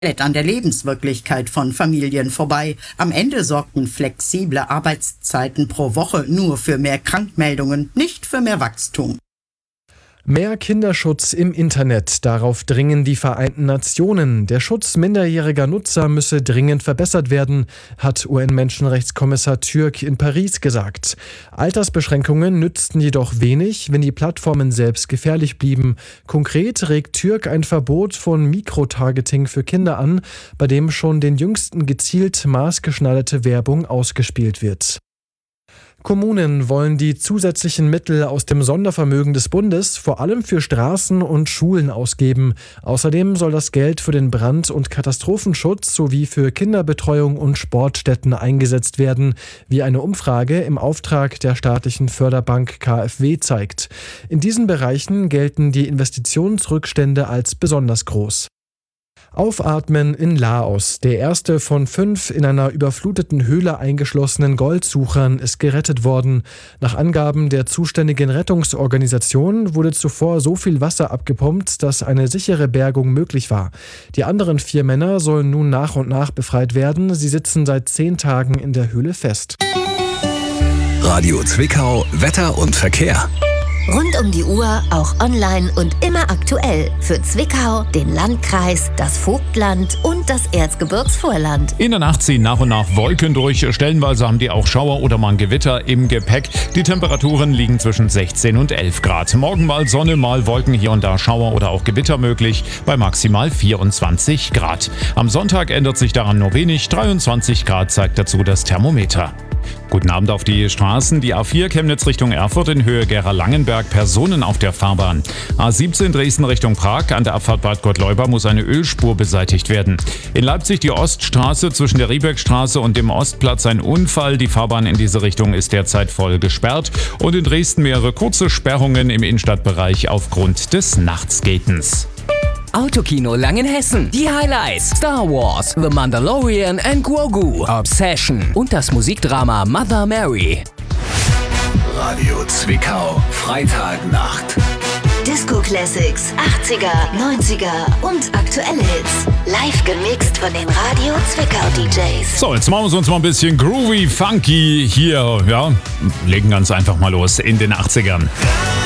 an der Lebenswirklichkeit von Familien vorbei. Am Ende sorgten flexible Arbeitszeiten pro Woche nur für mehr Krankmeldungen, nicht für mehr Wachstum. Mehr Kinderschutz im Internet, darauf dringen die Vereinten Nationen. Der Schutz minderjähriger Nutzer müsse dringend verbessert werden, hat UN-Menschenrechtskommissar Türk in Paris gesagt. Altersbeschränkungen nützten jedoch wenig, wenn die Plattformen selbst gefährlich blieben. Konkret regt Türk ein Verbot von Mikrotargeting für Kinder an, bei dem schon den Jüngsten gezielt maßgeschneiderte Werbung ausgespielt wird. Kommunen wollen die zusätzlichen Mittel aus dem Sondervermögen des Bundes vor allem für Straßen und Schulen ausgeben. Außerdem soll das Geld für den Brand- und Katastrophenschutz sowie für Kinderbetreuung und Sportstätten eingesetzt werden, wie eine Umfrage im Auftrag der staatlichen Förderbank KfW zeigt. In diesen Bereichen gelten die Investitionsrückstände als besonders groß. Aufatmen in Laos. Der erste von 5 in einer überfluteten Höhle eingeschlossenen Goldsuchern ist gerettet worden. Nach Angaben der zuständigen Rettungsorganisation wurde zuvor so viel Wasser abgepumpt, dass eine sichere Bergung möglich war. Die anderen 4 Männer sollen nun nach und nach befreit werden. Sie sitzen seit 10 Tagen in der Höhle fest. Radio Zwickau, Wetter und Verkehr. Rund um die Uhr, auch online und immer aktuell. Für Zwickau, den Landkreis, das Vogtland und das Erzgebirgsvorland. In der Nacht ziehen nach und nach Wolken durch. Stellenweise haben die auch Schauer oder mal ein Gewitter im Gepäck. Die Temperaturen liegen zwischen 16 und 11 Grad. Morgen mal Sonne, mal Wolken, hier und da Schauer oder auch Gewitter möglich, bei maximal 24 Grad. Am Sonntag ändert sich daran nur wenig. 23 Grad zeigt dazu das Thermometer. Guten Abend auf die Straßen. Die A4 Chemnitz Richtung Erfurt in Höhe Gera-Langenberg, Personen auf der Fahrbahn. A17 Dresden Richtung Prag, an der Abfahrt Bad Gottleuba muss eine Ölspur beseitigt werden. In Leipzig die Oststraße zwischen der Riebeckstraße und dem Ostplatz ein Unfall. Die Fahrbahn in diese Richtung ist derzeit voll gesperrt. Und in Dresden mehrere kurze Sperrungen im Innenstadtbereich aufgrund des Nachtskatens. Autokino Langenhessen. Die Highlights: Star Wars, The Mandalorian and Grogu, Obsession und das Musikdrama Mother Mary. Radio Zwickau, Freitagnacht. Disco Classics, 80er, 90er und aktuelle Hits. Live gemixt von den Radio Zwickau DJs. So, jetzt machen wir uns mal ein bisschen groovy, funky hier, ja. Legen ganz einfach mal los in den 80ern.